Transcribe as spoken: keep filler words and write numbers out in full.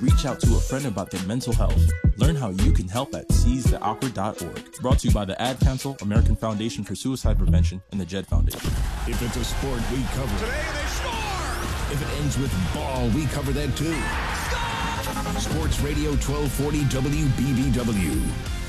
reach out to a friend about their mental health. Learn how you can help at seize the awkward dot org. Brought to you by the Ad Council, American Foundation for Suicide Prevention, and the Jed Foundation. If it's a sport, we cover it. Today they score! If it ends with ball, we cover that too. Score! Sports Radio twelve forty W B B W.